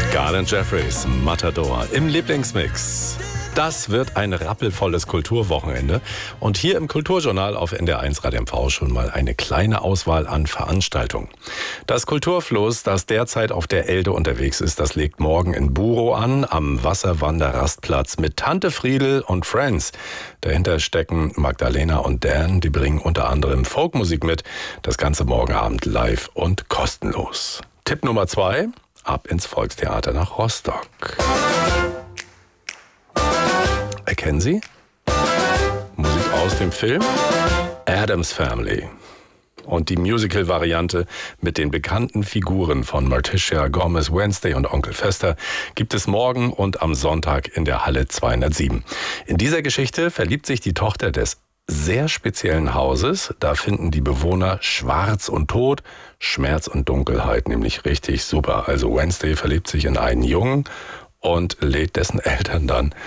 Garland Jeffries, Matador im Lieblingsmix. Das wird ein rappelvolles Kulturwochenende. Und hier im Kulturjournal auf NDR1 Radio MV schon mal eine kleine Auswahl an Veranstaltungen. Das Kulturfloß, das derzeit auf der Elde unterwegs ist, das legt morgen in Buro an, am Wasserwanderrastplatz mit Tante Friedel und Friends. Dahinter stecken Magdalena und Dan, die bringen unter anderem Folkmusik mit. Das Ganze morgen Abend live und kostenlos. Tipp Nummer 2, ab ins Volkstheater nach Rostock. Erkennen Sie? Musik aus dem Film Addams Family. Und die Musical-Variante mit den bekannten Figuren von Morticia, Gomez, Wednesday und Onkel Fester gibt es morgen und am Sonntag in der Halle 207. In dieser Geschichte verliebt sich die Tochter des sehr speziellen Hauses. Da finden die Bewohner Schwarz und Tod, Schmerz und Dunkelheit, nämlich richtig super. Also Wednesday verliebt sich in einen Jungen und lädt dessen Eltern dann